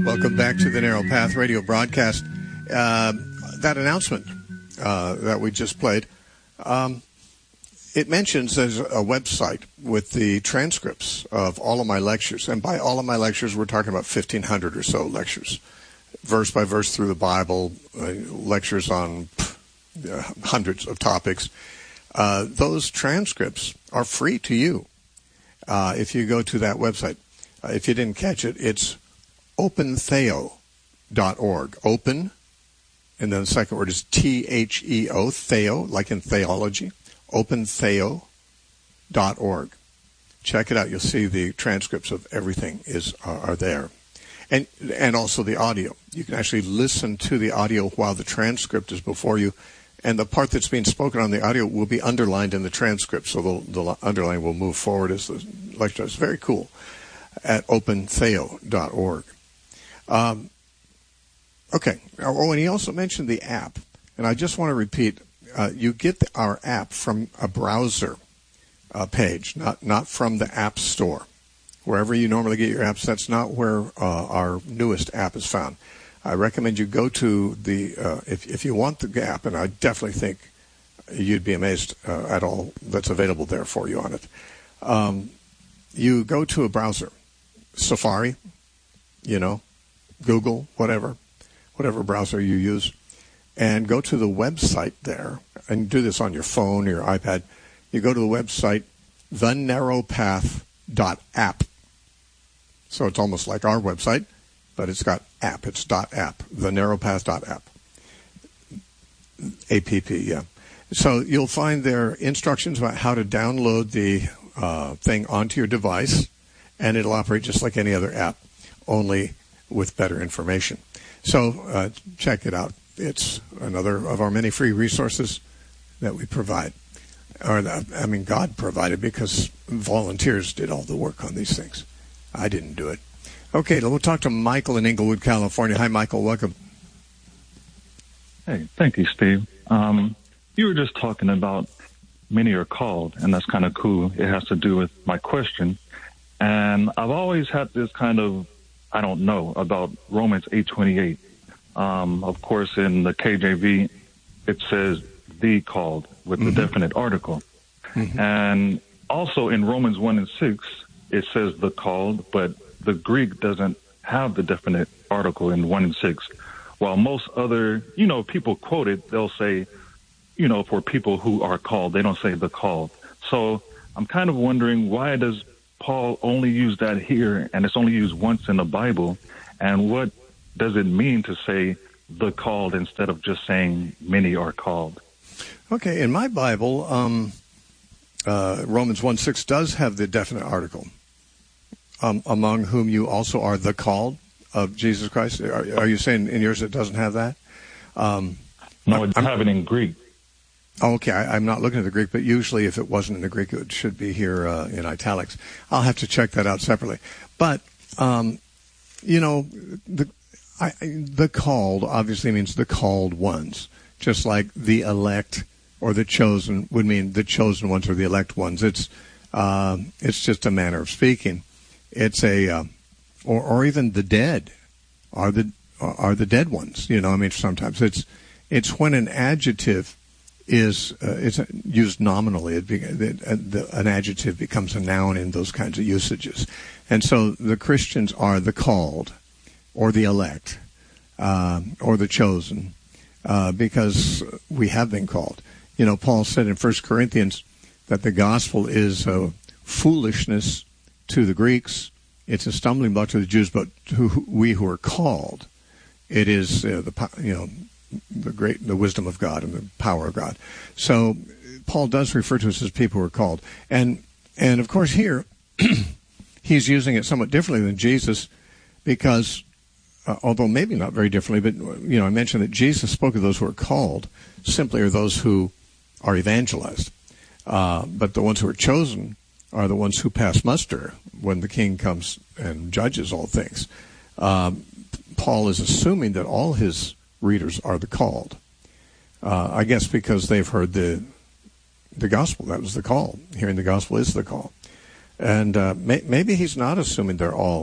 Welcome back to the Narrow Path radio broadcast. That announcement that we just played, it mentions there's a website with the transcripts of all of my lectures. And by all of my lectures, we're talking about 1,500 or so lectures, verse by verse through the Bible, lectures on hundreds of topics. Those transcripts are free to you if you go to that website. If you didn't catch it, it's opentheo.org. Open, and then the second word is T-H-E-O, Theo, like in theology. Opentheo.org. Check it out. You'll see the transcripts of everything are there. And also the audio. You can actually listen to the audio while the transcript is before you. And the part that's being spoken on the audio will be underlined in the transcript. So the underline will move forward as the lecture. It's very cool. At opentheo.org. Okay. Oh, and he also mentioned the app. And I just want to repeat, you get our app from a browser page, not from the App Store. Wherever you normally get your apps, that's not where our newest app is found. I recommend you go to the, if you want the app, and I definitely think you'd be amazed at all that's available there for you on it. You go to a browser. Safari, Google, whatever browser you use, and go to the website there, and do this on your phone or your iPad. You go to the website, thenarrowpath.app. So it's almost like our website, but it's got app. It's .app, thenarrowpath.app. A-P-P, yeah. So you'll find there instructions about how to download the thing onto your device, and it'll operate just like any other app, only with better information. So check it out. It's another of our many free resources that we provide. God provided, because volunteers did all the work on these things. I didn't do it. Okay, we'll talk to Michael in Inglewood, California. Hi, Michael. Welcome. Hey, thank you, Steve. You were just talking about many are called, and that's kind of cool. It has to do with my question. And I've always had this kind of, I don't know, about Romans 8:28. Of course, in the KJV, it says the called with the definite article. Mm-hmm. And also in Romans 1:6, it says the called, but the Greek doesn't have the definite article in 1:6. While most other, people quote it, they'll say, for people who are called, they don't say the called. So I'm kind of wondering, why does Paul only use that here, and it's only used once in the Bible? And what does it mean to say the called instead of just saying many are called? Okay, in my Bible, Romans 1:6 does have the definite article, among whom you also are the called of Jesus Christ. Are you saying in yours it doesn't have that? No, I have it in Greek. Oh, okay, I'm not looking at the Greek, but usually if it wasn't in the Greek, it should be here in italics. I'll have to check that out separately. But, the called obviously means the called ones, just like the elect or the chosen would mean the chosen ones or the elect ones. It's just a manner of speaking. It's or even the dead are the dead ones. Sometimes it's when an adjective is it's used nominally. An adjective becomes a noun in those kinds of usages. And so the Christians are the called or the elect or the chosen because we have been called. Paul said in 1 Corinthians that the gospel is foolishness to the Greeks. It's a stumbling block to the Jews, but we who are called, it is the wisdom of God and the power of God. So Paul does refer to us as people who are called. And of course here, he's using it somewhat differently than Jesus because, although maybe not very differently, but, I mentioned that Jesus spoke of those who are called simply are those who are evangelized. But the ones who are chosen are the ones who pass muster when the king comes and judges all things. Paul is assuming that all his readers are the called. I guess because they've heard the gospel. That was the call. Hearing the gospel is the call. And maybe he's not assuming they're all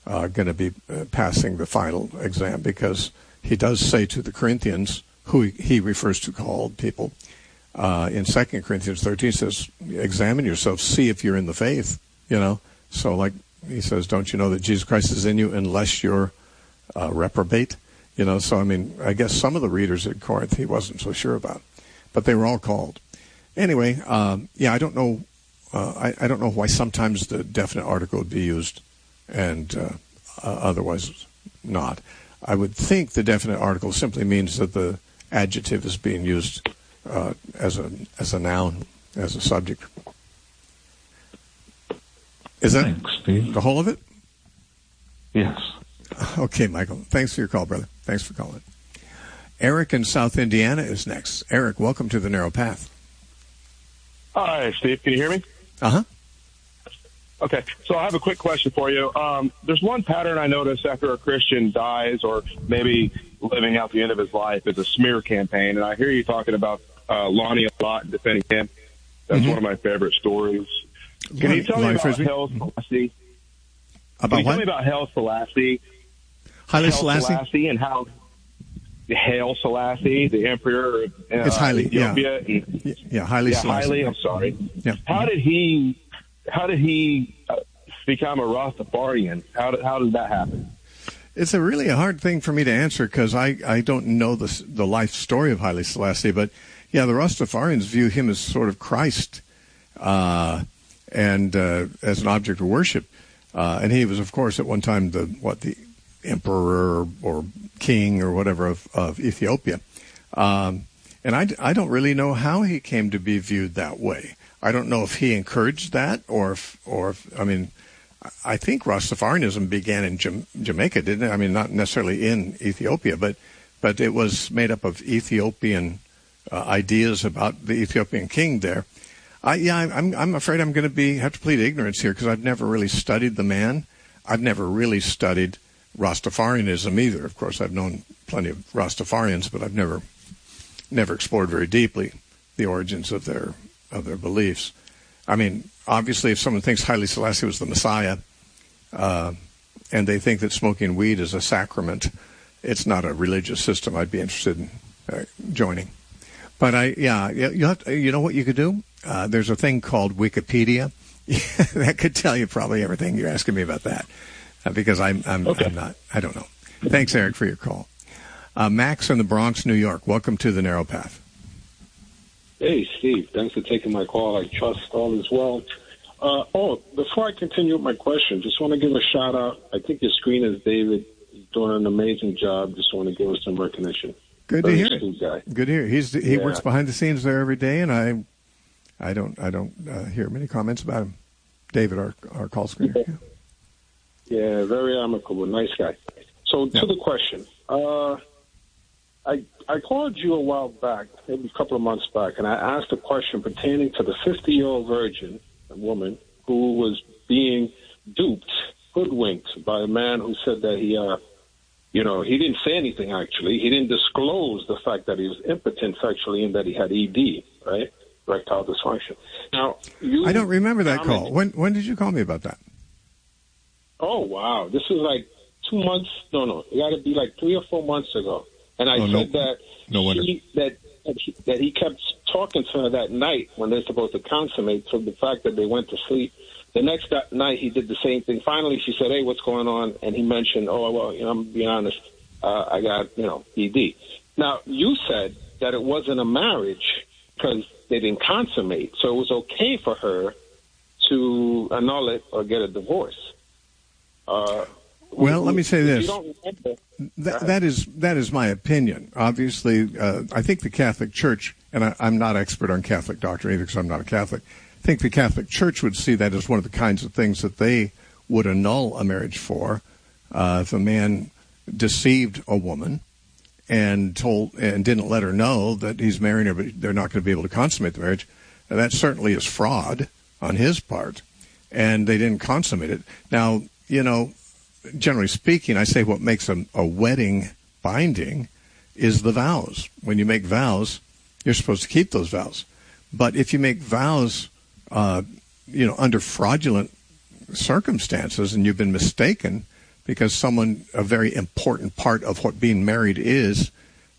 going to be passing the final exam, because he does say to the Corinthians, who he refers to called people, in 2 Corinthians 13, says, examine yourself, see if you're in the faith, So like he says, don't you know that Jesus Christ is in you unless you're reprobate? So I mean, I guess some of the readers at Corinth he wasn't so sure about, but they were all called. Anyway, I don't know. I don't know why sometimes the definite article would be used and otherwise not. I would think the definite article simply means that the adjective is being used as a noun, as a subject. Is that Thanks, Steve. the whole of it? Yes. Okay, Michael. Thanks for your call, brother. Thanks for calling. Eric in South Indiana is next. Eric, welcome to the Narrow Path. Hi, Steve. Can you hear me? Uh-huh. Okay, so I have a quick question for you. There's one pattern I notice after a Christian dies or maybe living out the end of his life is a smear campaign, and I hear you talking about Lonnie a lot and defending him. That's one of my favorite stories. Can you tell me about Haile Selassie? About what? Tell me about Haile Selassie? Haile Selassie? And how Haile Selassie, the emperor of it's Haile, Ethiopia. Haile Selassie. Haile, I'm sorry. Yeah. How did he become a Rastafarian? How did that happen? It's really a hard thing for me to answer because I don't know the life story of Haile Selassie, but the Rastafarians view him as sort of Christ and as an object of worship. And he was, of course, at one time the emperor or king or whatever of Ethiopia. And I don't really know how he came to be viewed that way. I don't know if he encouraged that or if I mean, I think Rastafarianism began in Jamaica, didn't it? I mean, not necessarily in Ethiopia, but it was made up of Ethiopian ideas about the Ethiopian king there. I'm afraid I'm going to have to plead ignorance here because I've never really studied the man. I've never really studied Rastafarianism either. Of course, I've known plenty of Rastafarians, but I've never explored very deeply the origins of their beliefs. I mean, obviously, if someone thinks Haile Selassie was the Messiah, and they think that smoking weed is a sacrament, it's not a religious system I'd be interested in joining. But you know what you could do? There's a thing called Wikipedia that could tell you probably everything. You're asking me about that because I'm not. I don't know. Thanks, Eric, for your call. Max in the Bronx, New York. Welcome to the Narrow Path. Hey, Steve. Thanks for taking my call. I trust all is well. Before I continue with my question, just want to give a shout out. I think your screen is David. He's doing an amazing job. Just want to give us some recognition. Good to hear. Good to hear. He works behind the scenes there every day, and I don't hear many comments about him. David, our call screener. Yeah, very amicable, nice guy. So to the question, I called you a while back, maybe a couple of months back, and I asked a question pertaining to the 50-year-old virgin, a woman who was being duped, hoodwinked by a man who said that he didn't say anything, actually. He didn't disclose the fact that he was impotent sexually and that he had ED, right? Erectile dysfunction. Now, I don't remember that call. When did you call me about that? Oh, wow. This was like 2 months. No. It got to be like 3 or 4 months ago. And I said that he kept talking to her that night when they're supposed to consummate, so the fact that they went to sleep. The next night, he did the same thing. Finally, she said, hey, what's going on? And he mentioned, I'm being honest, I got, ED. Now, you said that it wasn't a marriage because they didn't consummate, so it was okay for her to annul it or get a divorce. Well, let me say this. That is my opinion. Obviously, I think the Catholic Church, and I'm not expert on Catholic doctrine either because I'm not a Catholic, I think the Catholic Church would see that as one of the kinds of things that they would annul a marriage for. If a man deceived a woman and didn't let her know that he's marrying her, but they're not going to be able to consummate the marriage, that certainly is fraud on his part, and they didn't consummate it. Now, generally speaking, I say what makes a wedding binding is the vows. When you make vows, you're supposed to keep those vows. But if you make vows, under fraudulent circumstances and you've been mistaken, because someone, a very important part of what being married is,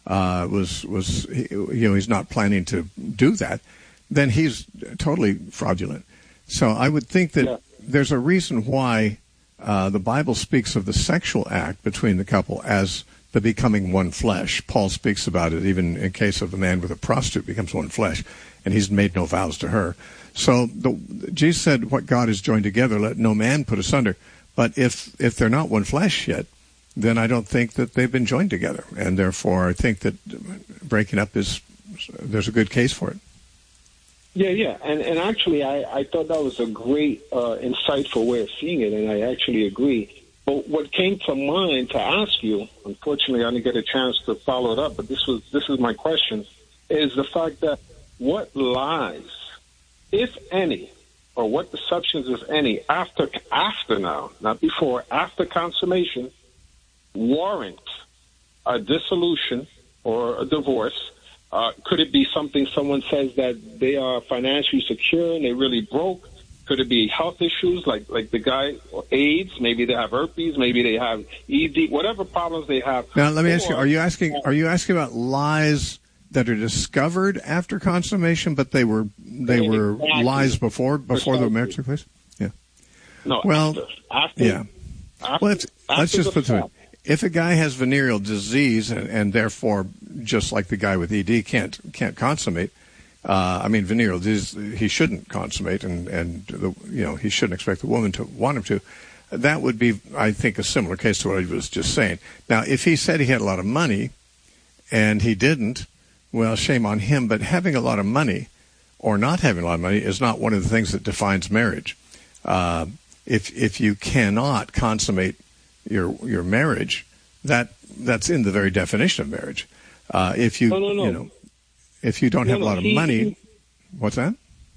he's not planning to do that, then he's totally fraudulent. So I would think that there's a reason why the Bible speaks of the sexual act between the couple as the becoming one flesh. Paul speaks about it even in case of a man with a prostitute becomes one flesh, and he's made no vows to her. So Jesus said, what God has joined together, let no man put asunder. But if they're not one flesh yet, then I don't think that they've been joined together. And therefore, I think that breaking up there's a good case for it. Yeah. And actually, I thought that was a great, insightful way of seeing it, and I actually agree. But what came to mind to ask you, unfortunately, I didn't get a chance to follow it up, but this is my question, is the fact that what lies, if any, or what deceptions, if any, after now, not before, after consummation, warrant a dissolution or a divorce? Could it be something someone says that they are financially secure and they really broke? Could it be health issues like the guy, or AIDS? Maybe they have herpes. Maybe they have ED. Whatever problems they have. Now, let me ask you: Are you asking about lies that are discovered after consummation, but they were lies before the marriage took place? Yeah. No. Well, after, yeah. Let's just put it. If a guy has venereal disease and therefore, just like the guy with ED, can't consummate. Venereal disease, he shouldn't consummate, and he shouldn't expect the woman to want him to. That would be, I think, a similar case to what I was just saying. Now, if he said he had a lot of money and he didn't, well, shame on him. But having a lot of money or not having a lot of money is not one of the things that defines marriage. If you cannot consummate your marriage, that's in the very definition of marriage. If you if you don't have a lot of money, what's that?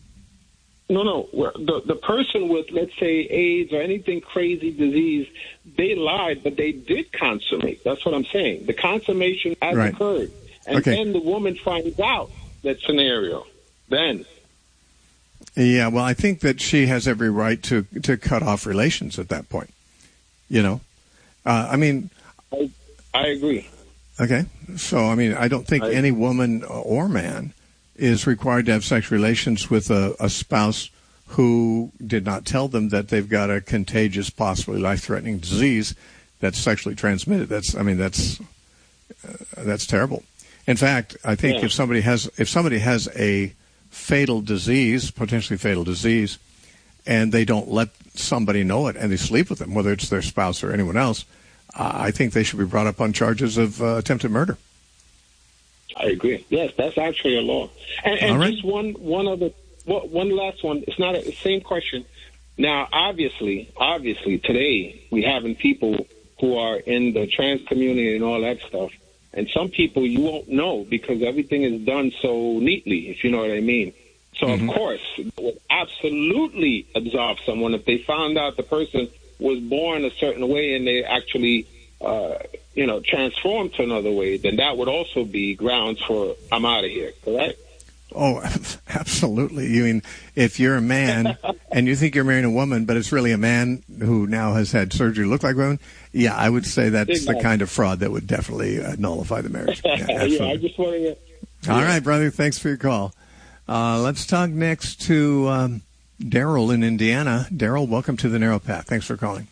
No. The person with, let's say, AIDS or anything crazy disease, they lied, but they did consummate. That's what I'm saying. The consummation has occurred. And then the woman finds out that scenario. Then. Yeah, well, I think that she has every right to cut off relations at that point. I agree. Okay. So, I don't think any woman or man is required to have sexual relations with a spouse who did not tell them that they've got a contagious, possibly life-threatening disease that's sexually transmitted. That's terrible. In fact, I think if somebody has a fatal disease, potentially fatal disease, and they don't let somebody know it and they sleep with them, whether it's their spouse or anyone else, I think they should be brought up on charges of attempted murder. I agree. Yes, that's actually a law. And just one last one. It's not the same question. Now, obviously, today we having people who are in the trans community and all that stuff, and some people you won't know because everything is done so neatly, if you know what I mean. So, of course, it would absolutely absolve someone if they found out the person was born a certain way and they actually, transformed to another way, then that would also be grounds for, I'm out of here, correct? Oh, absolutely. You mean, if you're a man and you think you're marrying a woman, but it's really a man who now has had surgery to look like a woman, yeah, I would say that's the kind of fraud that would definitely nullify the marriage. Yeah, I just wanted to... All right, brother, thanks for your call. Let's talk next to Daryl in Indiana. Daryl, welcome to the Narrow Path. Thanks for calling.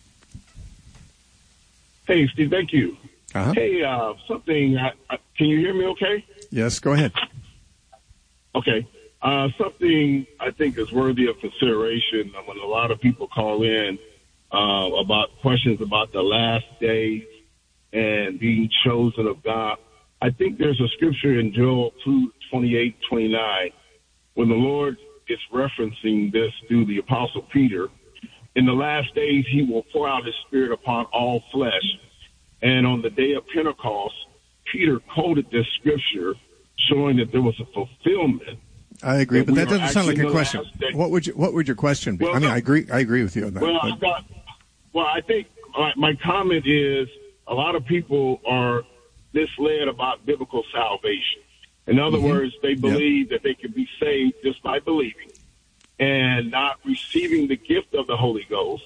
Hey, Steve, thank you. Uh-huh. Hey, something, can you hear me okay? Yes, go ahead. Okay. Something I think is worthy of consideration when a lot of people call in about questions about the last days and being chosen of God. I think there's a scripture in Joel 2:28-29 when the Lord is referencing this through the Apostle Peter. In the last days, he will pour out his Spirit upon all flesh. And on the day of Pentecost, Peter quoted this scripture showing that there was a fulfillment. I agree, but that doesn't sound like a question. What would your question be? Well, I agree with you on that. Well, I think my comment is a lot of people are misled about biblical salvation. In other words, they believe that they can be saved just by believing and not receiving the gift of the Holy Ghost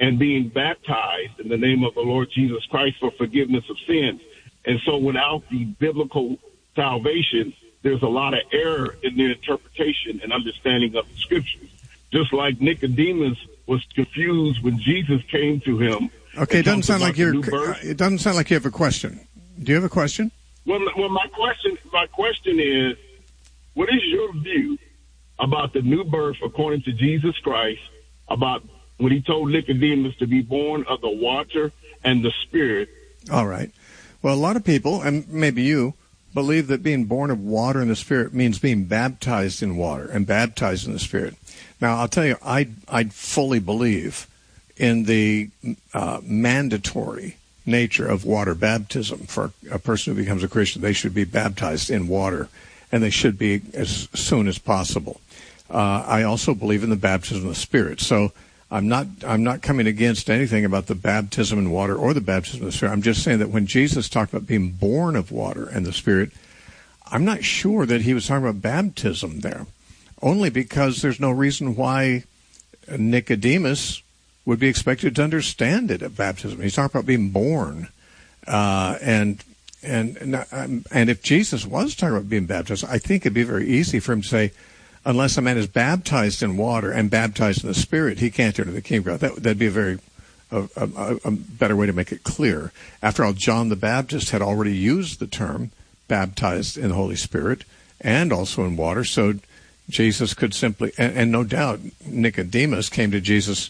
and being baptized in the name of the Lord Jesus Christ for forgiveness of sins. And so without the biblical salvation, there's a lot of error in the interpretation and understanding of the scriptures. Just like Nicodemus was confused when Jesus came to him. Okay, it doesn't sound like you have a question. Do you have a question? Well, my question is, what is your view about the new birth according to Jesus Christ, about when he told Nicodemus to be born of the water and the Spirit? All right. Well, a lot of people, and maybe you, believe that being born of water and the Spirit means being baptized in water and baptized in the Spirit. Now, I'll tell you, I fully believe in the mandatory nature of water baptism. For a person who becomes a Christian, they should be baptized in water, and they should be as soon as possible. I also believe in the baptism of the Spirit. So I'm not coming against anything about the baptism in water or the baptism of the Spirit. I'm just saying that when Jesus talked about being born of water and the Spirit, I'm not sure that he was talking about baptism there, only because there's no reason why Nicodemus would be expected to understand it at baptism. He's talking about being born, and if Jesus was talking about being baptized, I think it'd be very easy for him to say, unless a man is baptized in water and baptized in the Spirit, he can't enter the kingdom of God. That'd be a better way to make it clear. After all, John the Baptist had already used the term baptized in the Holy Spirit and also in water, so Jesus could simply, and no doubt Nicodemus came to Jesus,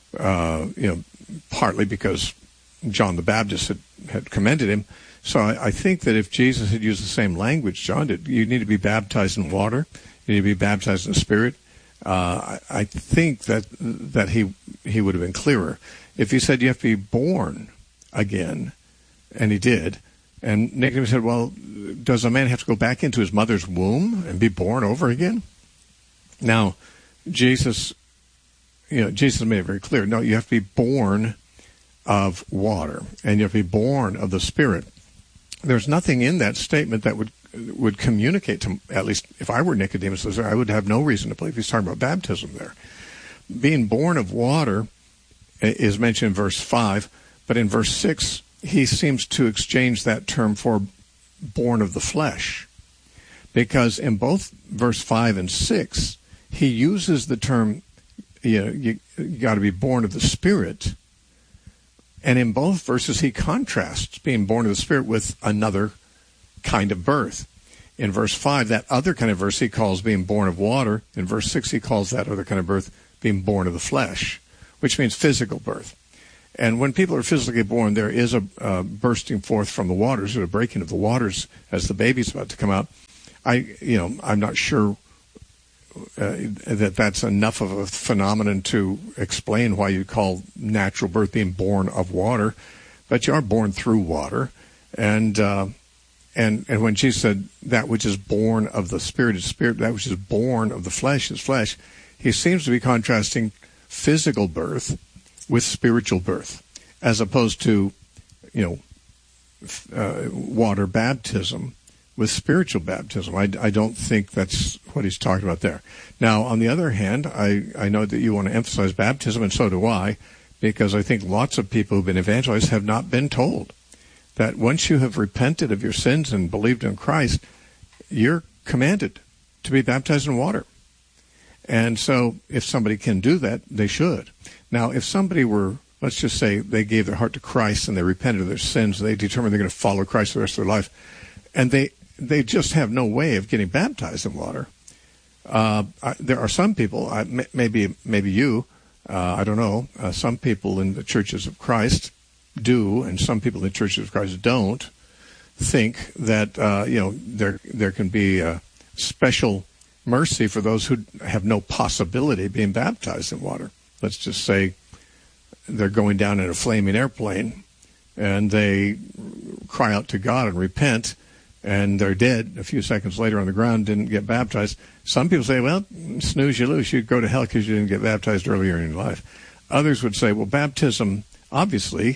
partly because John the Baptist had commended him. So I think that if Jesus had used the same language John did, you need to be baptized in water, you need to be baptized in the Spirit. I think that he would have been clearer. If he said you have to be born again, and he did, and Nicodemus said, well, does a man have to go back into his mother's womb and be born over again? Now, Jesus made it very clear. No, you have to be born of water, and you have to be born of the Spirit. There's nothing in that statement that would communicate to, at least if I were Nicodemus, I would have no reason to believe he's talking about baptism there. Being born of water is mentioned in verse 5, but in verse 6, he seems to exchange that term for born of the flesh, because in both verse 5 and 6, he uses the term, you got to be born of the Spirit. And in both verses, he contrasts being born of the Spirit with another kind of birth. In verse 5, that other kind of birth he calls being born of water. In verse 6, he calls that other kind of birth being born of the flesh, which means physical birth. And when people are physically born, there is a bursting forth from the waters, or a breaking of the waters as the baby's about to come out. I'm not sure that's enough of a phenomenon to explain why you call natural birth being born of water, but you are born through water. And when Jesus said that which is born of the Spirit is spirit, that which is born of the flesh is flesh, he seems to be contrasting physical birth with spiritual birth, as opposed to, water baptism with spiritual baptism. I don't think that's what he's talking about there. Now, on the other hand, I know that you want to emphasize baptism, and so do I, because I think lots of people who've been evangelized have not been told that once you have repented of your sins and believed in Christ, you're commanded to be baptized in water. And so if somebody can do that, they should. Now, if somebody were, let's just say they gave their heart to Christ and they repented of their sins, and they determined they're going to follow Christ the rest of their life, and they just have no way of getting baptized in water. There are some people, maybe you, I don't know, some people in the churches of Christ do, and some people in the churches of Christ don't, think that there can be a special mercy for those who have no possibility of being baptized in water. Let's just say they're going down in a flaming airplane, and they cry out to God and repent, and they're dead a few seconds later on the ground, didn't get baptized. Some people say, well, snooze, you lose. You go to hell because you didn't get baptized earlier in your life. Others would say, well, baptism, obviously,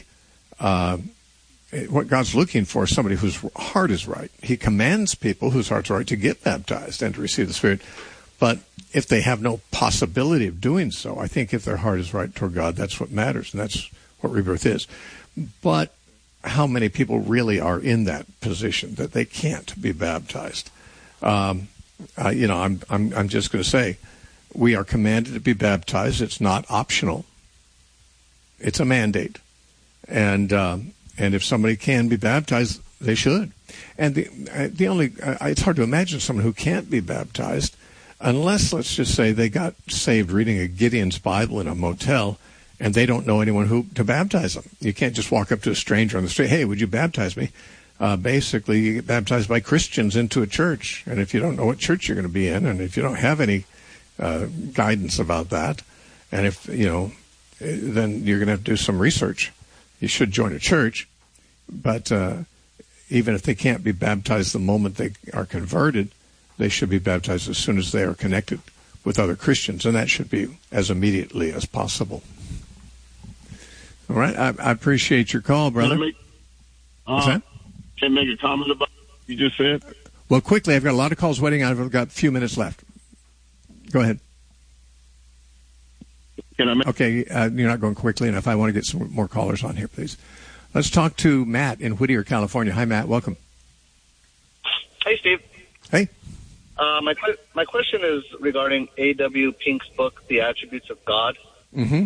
what God's looking for is somebody whose heart is right. He commands people whose hearts are right to get baptized and to receive the Spirit. But if they have no possibility of doing so, I think if their heart is right toward God, that's what matters, and that's what rebirth is. But how many people really are in that position that they can't be baptized? I'm just going to say, we are commanded to be baptized. It's not optional. It's a mandate. And if somebody can be baptized, they should. And it's hard to imagine someone who can't be baptized unless, let's just say, they got saved reading a Gideon's Bible in a motel and they don't know anyone to baptize them. You can't just walk up to a stranger on the street, hey, would you baptize me? Basically, you get baptized by Christians into a church. And if you don't know what church you're going to be in, and if you don't have any guidance about that, and if, then you're going to have to do some research. You should join a church, but even if they can't be baptized the moment they are converted, they should be baptized as soon as they are connected with other Christians, and that should be as immediately as possible. All right, I appreciate your call, brother. What's that? Can I make a comment about what you just said? Well, quickly, I've got a lot of calls waiting. I've got a few minutes left. Go ahead. Okay, you're not going quickly enough. I want to get some more callers on here, please. Let's talk to Matt in Whittier, California. Hi, Matt. Welcome. Hey, Steve. Hey. My question is regarding A.W. Pink's book, The Attributes of God. Mm-hmm.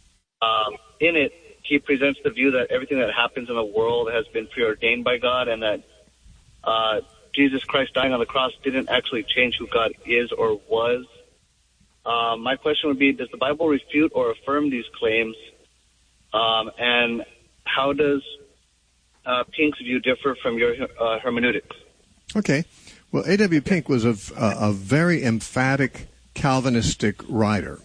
In it, he presents the view that everything that happens in the world has been preordained by God, and that Jesus Christ dying on the cross didn't actually change who God is or was. My question would be, does the Bible refute or affirm these claims? And how does Pink's view differ from your hermeneutics? Okay. Well, A.W. Pink was a very emphatic Calvinistic writer,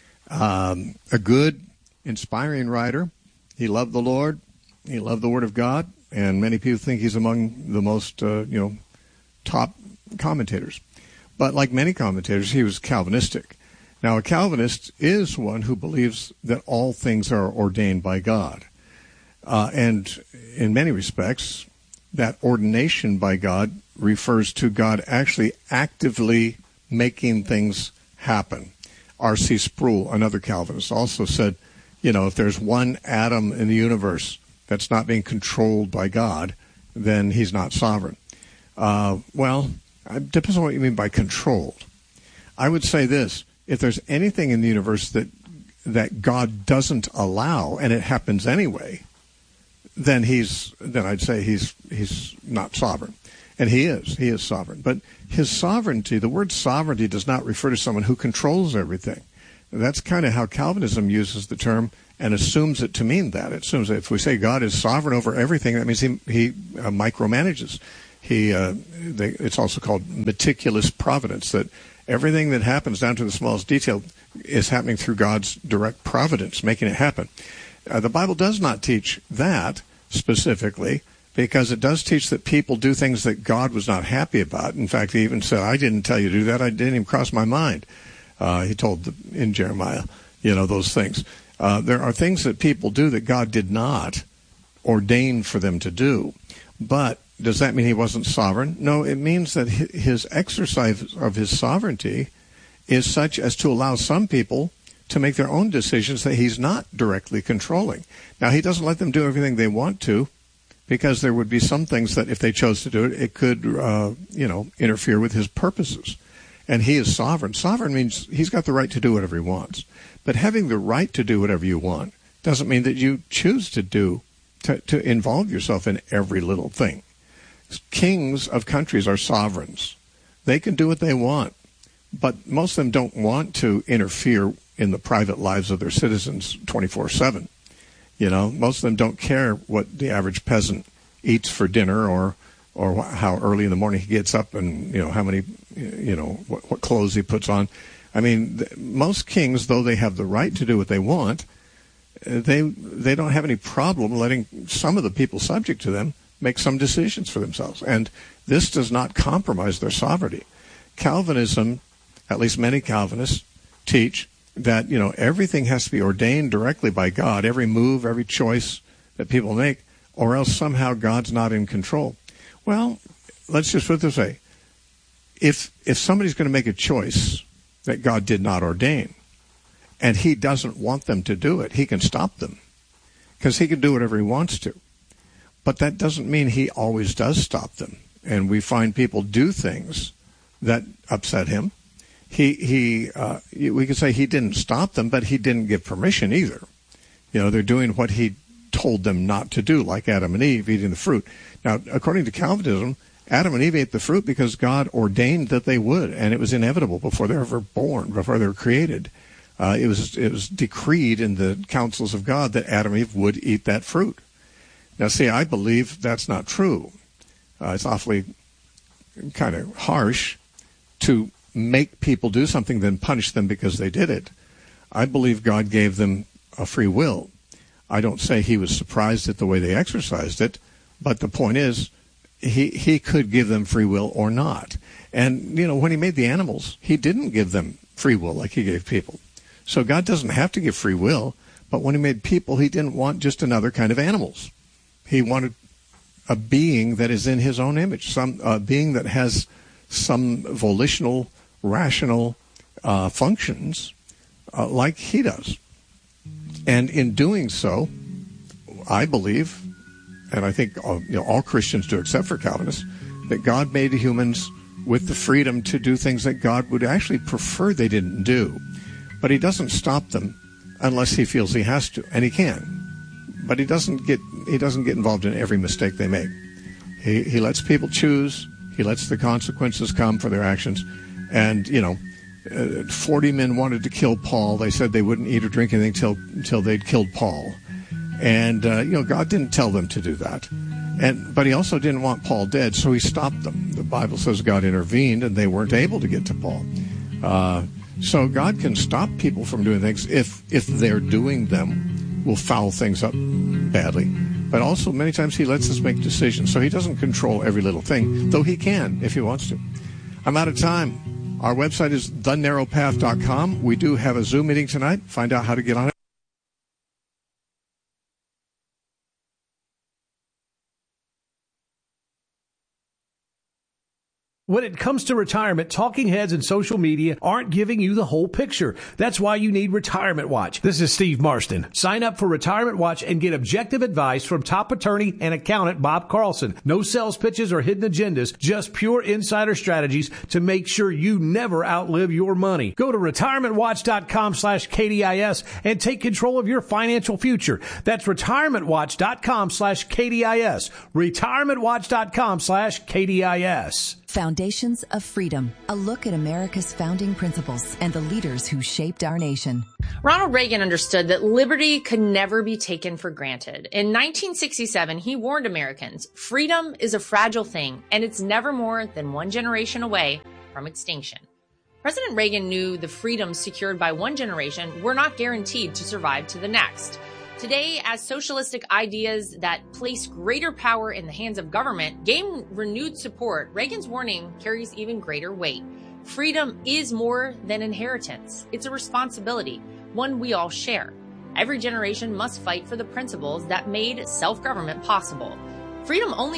a good, inspiring writer. He loved the Lord. He loved the Word of God, and many people think he's among the most, top commentators. But like many commentators, he was Calvinistic. Now, a Calvinist is one who believes that all things are ordained by God. And in many respects, that ordination by God refers to God actually actively making things happen. R.C. Sproul, another Calvinist, also said, if there's one atom in the universe that's not being controlled by God, then he's not sovereign. Well, it depends on what you mean by controlled. I would say this. If there's anything in the universe that God doesn't allow, and it happens anyway, then I'd say he's not sovereign. And he is sovereign. But his sovereignty, the word sovereignty does not refer to someone who controls everything. That's kind of how Calvinism uses the term and assumes it to mean that. It assumes that if we say God is sovereign over everything, that means he micromanages. It's also called meticulous providence, that everything that happens down to the smallest detail is happening through God's direct providence, making it happen. The Bible does not teach that specifically, because it does teach that people do things that God was not happy about. In fact, he even said, I didn't tell you to do that. I didn't even cross my mind. He told in Jeremiah, those things. There are things that people do that God did not ordain for them to do. But does that mean he wasn't sovereign? No, it means that his exercise of his sovereignty is such as to allow some people to make their own decisions that he's not directly controlling. Now, he doesn't let them do everything they want to, because there would be some things that if they chose to do it, it could, interfere with his purposes. And he is sovereign. Sovereign means he's got the right to do whatever he wants. But having the right to do whatever you want doesn't mean that you choose to involve yourself in every little thing. Kings of countries are sovereigns. They can do what they want, but most of them don't want to interfere in the private lives of their citizens 24/7. Most of them don't care what the average peasant eats for dinner or how early in the morning he gets up and, how many, what clothes he puts on. I mean, most kings, though they have the right to do what they want, they don't have any problem letting some of the people subject to them make some decisions for themselves. And this does not compromise their sovereignty. Calvinism, at least many Calvinists, teach that, everything has to be ordained directly by God, every move, every choice that people make, or else somehow God's not in control. Well, let's just put it this way. If somebody's going to make a choice that God did not ordain. And he doesn't want them to do it. He can stop them because he can do whatever he wants to. But that doesn't mean he always does stop them. And we find people do things that upset him. We could say he didn't stop them, but he didn't give permission either. They're doing what he told them not to do, like Adam and Eve eating the fruit. Now, according to Calvinism, Adam and Eve ate the fruit because God ordained that they would, and it was inevitable before they were ever born, before they were created. It was decreed in the councils of God that Adam and Eve would eat that fruit. Now, see, I believe that's not true. It's awfully kind of harsh to make people do something, then punish them because they did it. I believe God gave them a free will. I don't say he was surprised at the way they exercised it, but the point is, he could give them free will or not. And, when he made the animals, he didn't give them free will like he gave people. So God doesn't have to give free will, but when he made people, he didn't want just another kind of animals. He wanted a being that is in his own image, a being that has some volitional, rational functions like he does. And in doing so, I believe, and I think all Christians do except for Calvinists, that God made humans with the freedom to do things that God would actually prefer they didn't do. But he doesn't stop them unless he feels he has to, and he can. But he doesn't get involved in every mistake they make. He lets people choose. He lets the consequences come for their actions. And 40 men wanted to kill Paul. They said they wouldn't eat or drink anything until they'd killed Paul. And God didn't tell them to do that. But he also didn't want Paul dead, so he stopped them. The Bible says God intervened, and they weren't able to get to Paul. So God can stop people from doing things if they're doing them will foul things up badly. But also many times he lets us make decisions. So he doesn't control every little thing, though he can if he wants to. I'm out of time. Our website is thenarrowpath.com. We do have a Zoom meeting tonight. Find out how to get on it. When it comes to retirement, talking heads and social media aren't giving you the whole picture. That's why you need Retirement Watch. This is Steve Marston. Sign up for Retirement Watch and get objective advice from top attorney and accountant Bob Carlson. No sales pitches or hidden agendas, just pure insider strategies to make sure you never outlive your money. Go to retirementwatch.com/KDIS and take control of your financial future. That's retirementwatch.com/KDIS. retirementwatch.com/KDIS. Foundations of Freedom, a look at America's founding principles and the leaders who shaped our nation. Ronald Reagan understood that liberty could never be taken for granted. In 1967, he warned Americans, freedom is a fragile thing, and it's never more than one generation away from extinction. President Reagan knew the freedoms secured by one generation were not guaranteed to survive to the next. Today, as socialistic ideas that place greater power in the hands of government gain renewed support, Reagan's warning carries even greater weight. Freedom is more than inheritance. It's a responsibility, one we all share. Every generation must fight for the principles that made self-government possible. Freedom only